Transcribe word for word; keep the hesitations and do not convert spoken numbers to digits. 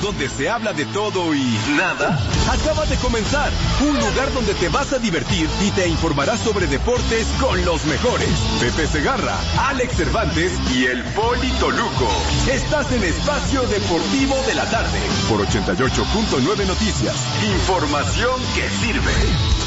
donde se habla de todo y nada, acaba de comenzar. Un lugar donde te vas a divertir y te informarás sobre deportes con los mejores. Pepe Segarra, Alex Cervantes y el Poli Toluco. Estás en Espacio Deportivo de la Tarde por ochenta y ocho punto nueve Noticias. Información que sirve.